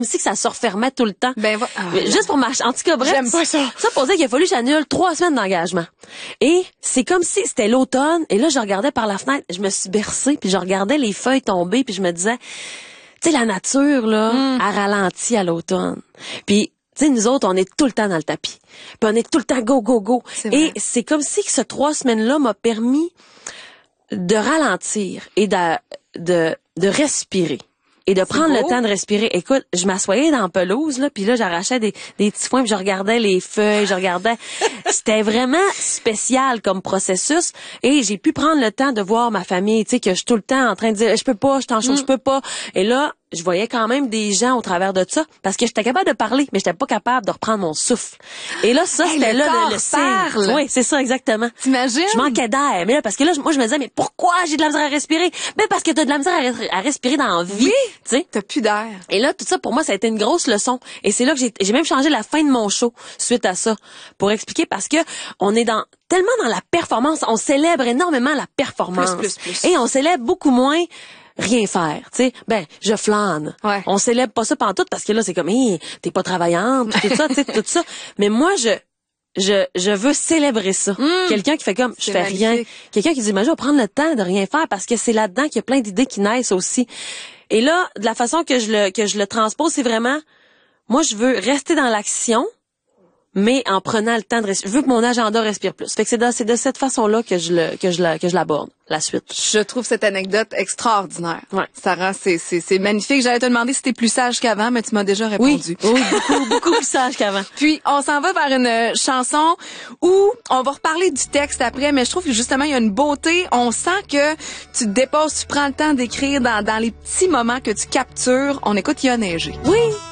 aussi que ça se refermait tout le temps. Juste pour marcher. En tout cas, bref. J'aime pas ça. Ça pour dire qu'il a fallu que j'annule 3 semaines d'engagement. Et c'est comme si c'était l'automne. Et là, je regardais par la fenêtre. Je me suis bercée. Puis je regardais les feuilles tomber. Puis je me disais, tu sais, la nature, là, elle ralentit à l'automne. Puis, tu sais, nous autres, on est tout le temps dans le tapis. Puis on est tout le temps go, go, go. Et c'est comme si que ces 3 semaines-là m'a permis de ralentir et de respirer. Et de prendre le temps de respirer. Écoute, je m'assoyais dans la pelouse, là, puis là, j'arrachais des petits foins, puis je regardais les feuilles, C'était vraiment spécial comme processus. Et j'ai pu prendre le temps de voir ma famille, tu sais, que je suis tout le temps en train de dire, je peux pas, je t'en chaud, je peux pas. Et là, je voyais quand même des gens au travers de ça, parce que j'étais capable de parler, mais j'étais pas capable de reprendre mon souffle. Et là, ça, c'était là le signe. Oui, c'est ça, exactement. T'imagines? Je manquais d'air. Mais là, parce que là, moi, je me disais, mais pourquoi j'ai de la misère à respirer? Ben, parce que t'as de la misère à respirer dans la vie. Oui. Tu sais? T'as plus d'air. Et là, tout ça, pour moi, ça a été une grosse leçon. Et c'est là que j'ai même changé la fin de mon show suite à ça. Pour expliquer, parce que on est tellement dans la performance. On célèbre énormément la performance. Plus. Et on célèbre beaucoup moins rien faire, tu sais. Ben, je flâne. Ouais. On célèbre pas ça pantoute parce que là, c'est comme, t'es pas travaillante, tout ça, tu sais, tout ça. Mais moi, je veux célébrer ça. Quelqu'un qui fait comme, je fais rien. Quelqu'un qui dit, je vais prendre le temps de rien faire parce que c'est là-dedans qu'il y a plein d'idées qui naissent aussi. Et là, de la façon que je le transpose, c'est vraiment, moi, je veux rester dans l'action, mais en prenant le temps de respirer. Je veux que mon agenda respire plus. Fait que c'est de cette façon-là que je l'aborde, la suite. Je trouve cette anecdote extraordinaire. Ouais. Sarah, c'est magnifique. J'allais te demander si t'es plus sage qu'avant, mais tu m'as déjà répondu. Oui, beaucoup plus sage qu'avant. Puis, on s'en va vers une chanson où on va reparler du texte après, mais je trouve que justement, il y a une beauté. On sent que tu te déposes, tu prends le temps d'écrire dans les petits moments que tu captures. On écoute Il a neigé. Oui.